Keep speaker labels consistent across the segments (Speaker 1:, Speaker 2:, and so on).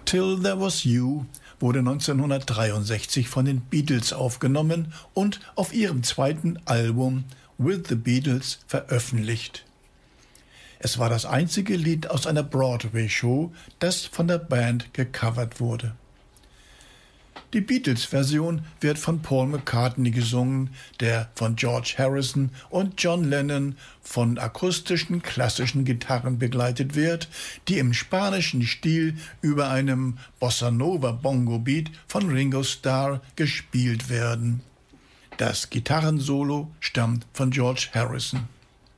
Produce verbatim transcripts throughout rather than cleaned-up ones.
Speaker 1: Till There Was You wurde neunzehnhundertdreiundsechzig von den Beatles aufgenommen und auf ihrem zweiten Album With the Beatles veröffentlicht. Es war das einzige Lied aus einer Broadway-Show, das von der Band gecovert wurde. Die Beatles-Version wird von Paul McCartney gesungen, der von George Harrison und John Lennon von akustischen klassischen Gitarren begleitet wird, die im spanischen Stil über einem Bossa-Nova-Bongo-Beat von Ringo Starr gespielt werden. Das Gitarrensolo stammt von George Harrison.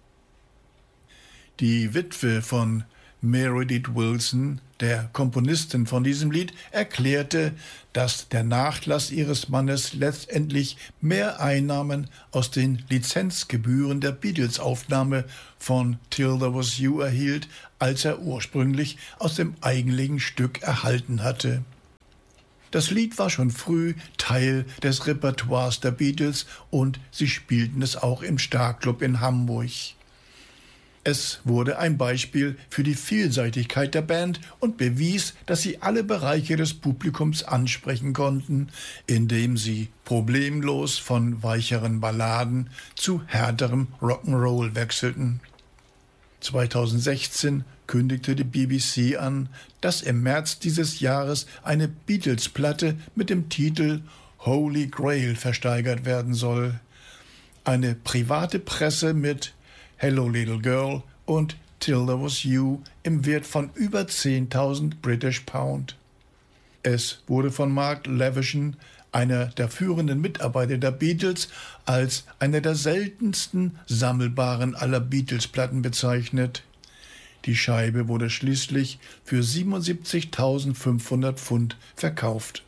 Speaker 1: Die Witwe von Meredith Willson, der Komponistin von diesem Lied, erklärte, dass der Nachlass ihres Mannes letztendlich mehr Einnahmen aus den Lizenzgebühren der Beatles-Aufnahme von Till There Was You erhielt, als er ursprünglich aus dem eigentlichen Stück erhalten hatte. Das Lied war schon früh Teil des Repertoires der Beatles und sie spielten es auch im Starclub in Hamburg. Es wurde ein Beispiel für die Vielseitigkeit der Band und bewies, dass sie alle Bereiche des Publikums ansprechen konnten, indem sie problemlos von weicheren Balladen zu härterem Rock'n'Roll wechselten. zweitausendsechzehn kündigte die B B C an, dass im März dieses Jahres eine Beatles-Platte mit dem Titel Holy Grail versteigert werden soll. Eine private Presse mit Hello Little Girl und Till There Was You im Wert von über zehntausend British Pound. Es wurde von Mark Leveson, einer der führenden Mitarbeiter der Beatles, als einer der seltensten sammelbaren aller Beatles-Platten bezeichnet. Die Scheibe wurde schließlich für siebenundsiebzigtausendfünfhundert Pfund verkauft.